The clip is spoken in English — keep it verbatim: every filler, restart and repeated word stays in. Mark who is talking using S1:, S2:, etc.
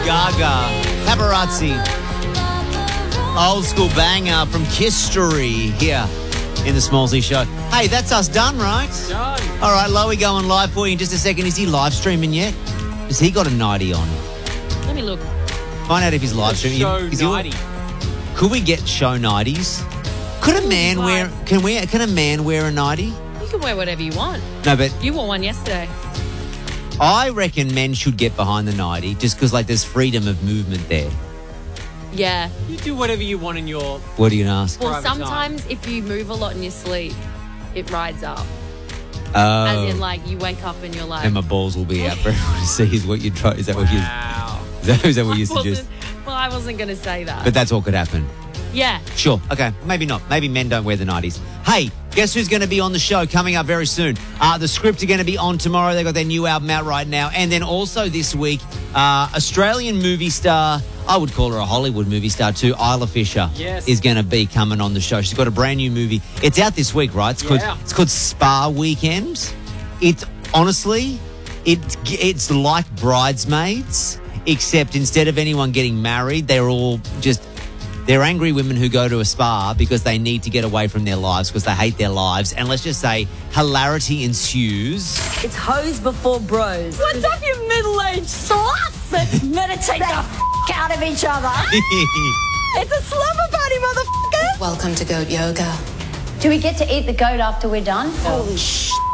S1: Gaga, Paparazzi. Old school banger from Kiss Story here in the Smallsy Show. Hey, that's us done, right?
S2: Done.
S1: All right, Loey going live for you in just a second. Is he live streaming yet? Has he got a nightie on?
S3: Let me look.
S1: Find out if he's live streaming.
S2: Show
S1: Is he-
S2: nighty.
S1: Could we get show nighties? Could a man
S3: Why?
S1: wear? Can we? Can a man wear a nightie?
S3: You can wear whatever you want.
S1: No, but
S3: You wore one yesterday.
S1: I reckon men should get behind the nightie just because, like, there's freedom of movement there.
S3: Yeah.
S2: You do whatever you want in your...
S1: What are you gonna ask?
S3: Well,
S2: Private time.
S3: sometimes if you move a lot in your sleep, it rides up.
S1: Oh,
S3: As in, like, you wake up and you're like...
S1: and my balls will be out for everyone to see. Is what you try? Is that what you?
S2: Wow.
S1: Is that, is that what
S3: I
S1: you suggest?
S3: wasn't- Well, I wasn't going to say that.
S1: But that's all could happen.
S3: yeah.
S1: Sure. Okay. Maybe not. Maybe men don't wear the nighties. Hey, guess who's going to be on the show coming up very soon? Uh, the Script are going to be on tomorrow. They've got their new album out right now. And then also this week, uh, Australian movie star, I would call her a Hollywood movie star too, Isla Fisher,
S2: Yes.
S1: is going to be coming on the show. She's got a brand new movie. It's out this week, right? It's called,
S2: Yeah.
S1: it's called Spa Weekend. It's honestly, it, it's like Bridesmaids, except instead of anyone getting married, they're all just... They're angry women who go to a spa because they need to get away from their lives because they hate their lives. And let's just say hilarity ensues.
S4: It's hoes before bros.
S3: What's up, you middle-aged sluts?
S4: Let's meditate the f- out of each other. It's a slumber party, motherfucker.
S5: Welcome to Goat Yoga.
S6: Do we get to eat the goat after we're done?
S4: Holy sh!